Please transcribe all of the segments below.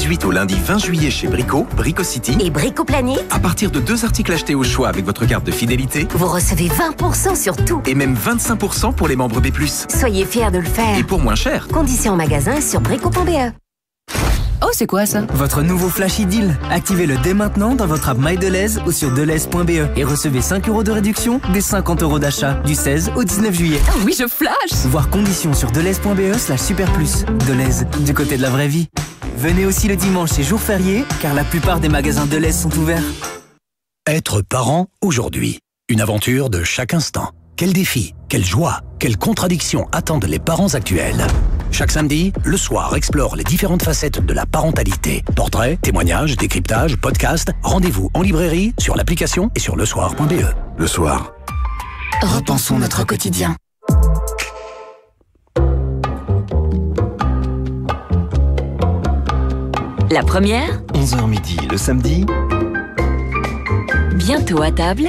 18 au lundi 20 juillet chez Brico, Brico City et Brico Planet. À partir de 2 articles achetés au choix avec votre carte de fidélité, vous recevez 20% sur tout. Et même 25% pour les membres B+. Soyez fiers de le faire. Et pour moins cher. Conditions en magasin et sur brico.be. Oh, c'est quoi ça? Votre nouveau Flashy Deal. Activez-le dès maintenant dans votre app MyDeleuze ou sur deleuze.be et recevez 5 € de réduction des 50 € d'achat du 16 au 19 juillet. Oh oui, je flash! Voir conditions sur deleuze.be/superplus. Deleuze, du côté de la vraie vie. Venez aussi le dimanche et jour férié, car la plupart des magasins Deleuze sont ouverts. Être parent aujourd'hui. Une aventure de chaque instant. Quel défi, quelle joie, quelles contradictions attendent les parents actuels. Chaque samedi, le soir explore les différentes facettes de la parentalité. Portraits, témoignages, décryptages, podcasts. Rendez-vous en librairie, sur l'application et sur lesoir.be. Le soir. Repensons notre quotidien. La première, 11h midi le samedi. Bientôt à table,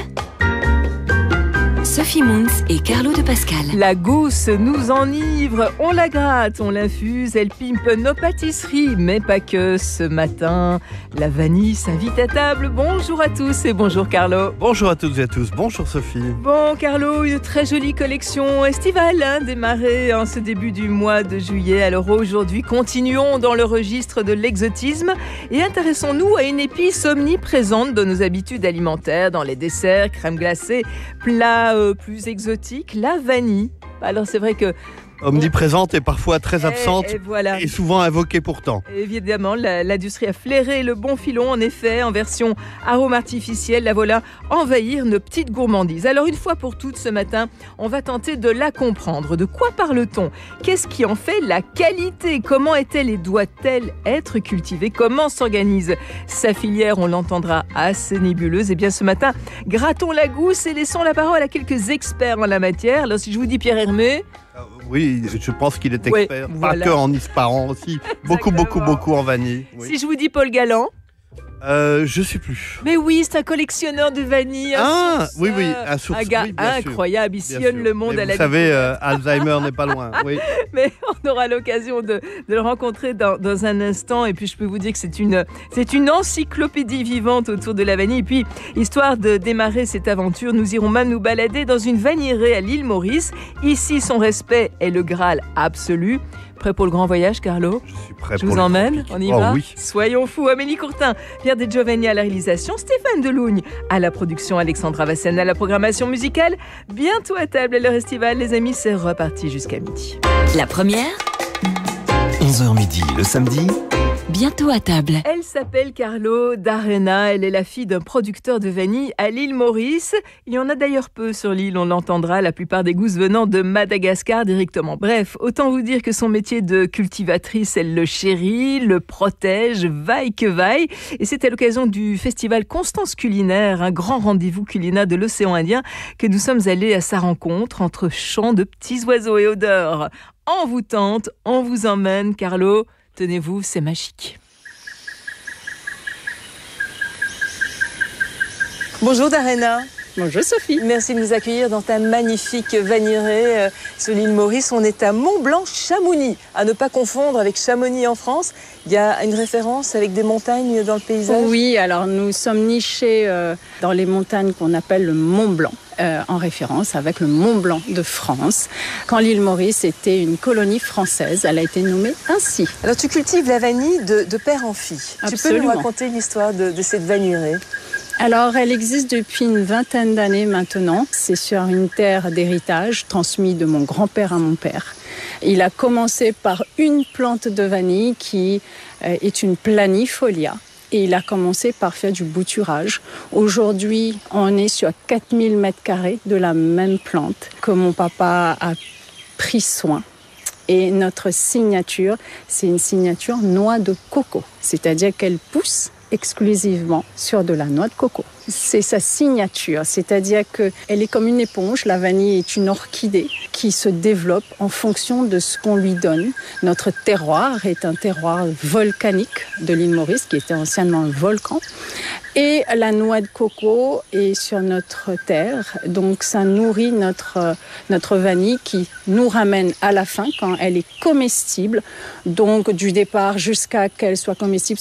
Sophie Moons et Carlo de Pascal. La gousse nous enivre, on la gratte, on l'infuse, elle pimpe nos pâtisseries, mais pas que. Ce matin, la vanille s'invite à table. Bonjour à tous et bonjour Carlo. Bonjour à toutes et à tous, bonjour Sophie. Bon Carlo, une très jolie collection estivale démarrée en ce début du mois de juillet. Alors aujourd'hui, continuons dans le registre de l'exotisme et intéressons-nous à une épice omniprésente de nos habitudes alimentaires, dans les desserts, crème glacée, plats plus exotiques, la vanille. Alors c'est vrai que omniprésente et parfois très absente voilà. Et souvent invoquée pourtant. Évidemment, l'industrie a flairé le bon filon, en effet, en version arôme artificiel. La voilà envahir nos petites gourmandises. Alors une fois pour toutes ce matin, on va tenter de la comprendre. De quoi parle-t-on? Qu'est-ce qui en fait la qualité? Comment est-elle et doit-elle être cultivée? Comment s'organise sa filière? On l'entendra assez nébuleuse. Et bien ce matin, grattons la gousse et laissons la parole à quelques experts en la matière. Alors si je vous dis Pierre Hermé... Oui, je pense qu'il est expert, pas que en isparan aussi, beaucoup en vanille. Oui. Si je vous dis Paul Galland? Je sais plus. Mais oui, c'est un collectionneur de vanille. Un source, un gars incroyable, il sillonne le monde à la. Vous savez, Alzheimer n'est pas loin. Oui. Mais on aura l'occasion de le rencontrer dans un instant. Et puis je peux vous dire que c'est une encyclopédie vivante autour de la vanille. Et puis, histoire de démarrer cette aventure, nous irons même nous balader dans une vanillerie à l'île Maurice. Ici, son respect est le Graal absolu. Prêt pour le grand voyage, Carlo? Je suis prêt. Je vous emmène, on y va? Oui. Soyons fous. Amélie Courtin, Pierre De Giovanni à la réalisation, Stéphane Delougne à la production, Alexandra Vassen à la programmation musicale. Bientôt à table à l'heure estivale, les amis, c'est reparti jusqu'à midi. La première, 11h midi le samedi. Bientôt à table. Elle s'appelle Carlo D'Arena. Elle est la fille d'un producteur de vanille à l'île Maurice. Il y en a d'ailleurs peu sur l'île, on l'entendra, la plupart des gousses venant de Madagascar directement. Bref, autant vous dire que son métier de cultivatrice, elle le chérit, le protège, vaille que vaille. Et c'est à l'occasion du festival Constance Culinaire, un grand rendez-vous culinaire de l'océan Indien, que nous sommes allés à sa rencontre entre chants de petits oiseaux et odeurs. Envoûtante, on vous emmène, Carlo. Tenez-vous, c'est magique. Bonjour D'Arena. Bonjour Sophie. Merci de nous accueillir dans ta magnifique vanillerie sur l'île Maurice. On est à Mont-Blanc-Chamonix, à ne pas confondre avec Chamonix en France. Il y a une référence avec des montagnes dans le paysage? Oui, alors nous sommes nichés dans les montagnes qu'on appelle le Mont Blanc. En référence avec le Mont Blanc de France. Quand l'île Maurice était une colonie française, elle a été nommée ainsi. Alors tu cultives la vanille de père en fille. Absolument. Tu peux nous raconter l'histoire de cette vanillerie? Alors, elle existe depuis une vingtaine d'années maintenant. C'est sur une terre d'héritage transmise de mon grand-père à mon père. Il a commencé par une plante de vanille qui est une planifolia. Et il a commencé par faire du bouturage. Aujourd'hui, on est sur 4000 mètres carrés de la même plante que mon papa a pris soin. Et notre signature, c'est une signature noix de coco. C'est-à-dire qu'elle pousse exclusivement sur de la noix de coco. C'est sa signature, c'est-à-dire qu'elle est comme une éponge. La vanille est une orchidée qui se développe en fonction de ce qu'on lui donne. Notre terroir est un terroir volcanique de l'île Maurice, qui était anciennement un volcan. Et la noix de coco est sur notre terre, donc ça nourrit notre vanille qui nous ramène à la fin quand elle est comestible. Donc du départ jusqu'à qu'elle soit comestible,